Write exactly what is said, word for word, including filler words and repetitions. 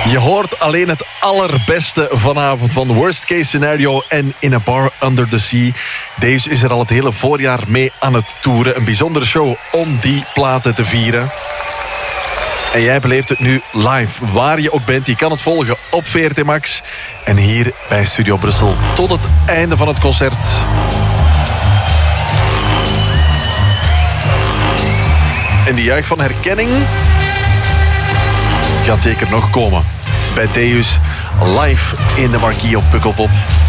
Je hoort alleen het allerbeste vanavond van Worst Case Scenario en In a Bar Under the Sea. Deze is er al het hele voorjaar mee aan het toeren. Een bijzondere show om die platen te vieren. En jij beleeft het nu live, waar je ook bent. Je kan het volgen op V R T Max. En hier bij Studio Brussel tot het einde van het concert. En die juich van herkenning gaat zeker nog komen bij Deus live in de Marquee op Pukkelpop.